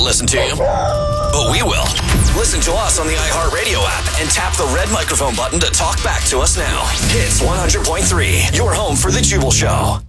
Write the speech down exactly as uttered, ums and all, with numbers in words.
listen to you, but we will. Listen to us on the iHeartRadio app and tap the red microphone button to talk back to us now. Hits one hundred point three, your home for The Jubal Show.